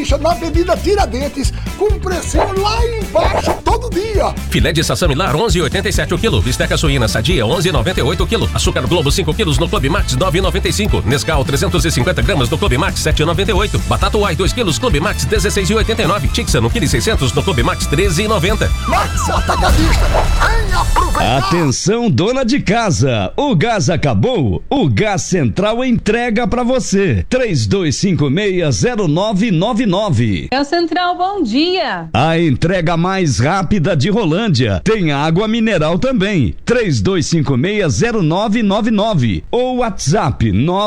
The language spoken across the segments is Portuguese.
na Avenida Tiradentes, com precinho lá embaixo todo dia. Filé de sassamilar 11,87 o quilo. Bisteca suína sadia 11,98 o quilo. Açúcar Globo 5 quilos no Clube Max 9,95. Nescau 350 gramas no Clube Max 7,98. Batata Uai 2 quilos Clube Max 16,89. Tixa no quilo 600 no Clube Max 13,90. Max Atacadista, vem aproveitar. Atenção, dona de casa, o gás acabou, o Gás Central entrega pra você. 32560999. Gás Central, bom dia. A entrega mais rápida de Rolândia. Tem água mineral também. 32560999 ou WhatsApp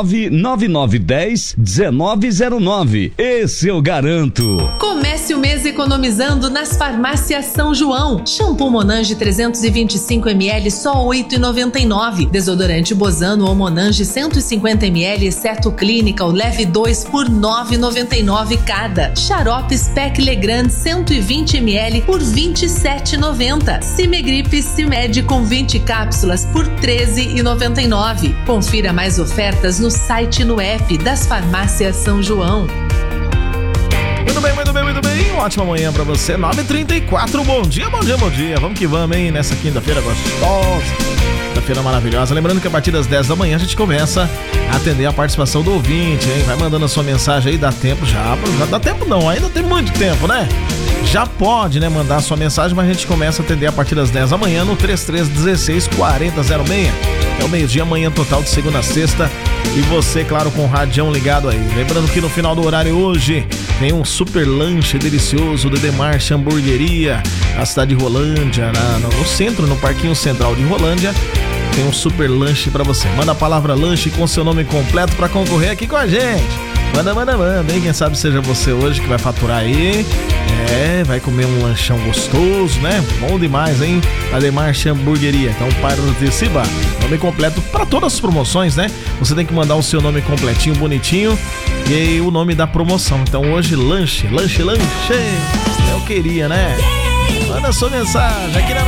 999101909. Esse eu garanto. Comece o mês economizando nas farmácias São João. Shampoo Monange 325 ml só R$8,99. Desodorante Bozano ou Monange 150 ml exceto Clínica, o leve 2 por R$9,99 cada. Xarope Spec Legrand 120 ml por R$27,90. Cimegrip Cimed com 20 cápsulas por R$13,99. Confira mais ofertas no site e no app das farmácias São João. Muito bem. Ótima manhã pra você. 9h34, bom dia. Vamos que vamos, hein? Nessa quinta-feira gostosa. Quinta-feira maravilhosa. Lembrando que a partir das 10 da manhã a gente começa a atender a participação do ouvinte, hein? Vai mandando a sua mensagem aí, dá tempo já. Já dá tempo não, ainda tem muito tempo, né? Já pode, né, mandar a sua mensagem, mas a gente começa a atender a partir das 10 da manhã no 3316-4006. É o meio-dia, amanhã total de segunda a sexta. E você, claro, com o radião ligado aí. Lembrando que no final do horário hoje tem um super lanche delicioso do Demarche Hamburgueria, na cidade de Rolândia, no centro, no Parquinho Central de Rolândia. Tem um super lanche pra você. Manda a palavra lanche com seu nome completo pra concorrer aqui com a gente. Manda, hein? Quem sabe seja você hoje que vai faturar aí. Vai comer um lanchão gostoso, né? Bom demais, hein? A Demarche Hamburgueria. Então participa. Nome completo para todas as promoções, né? Você tem que mandar o seu nome completinho, bonitinho. E aí o nome da promoção. Então hoje lanche. Eu queria, né? Manda sua mensagem aqui na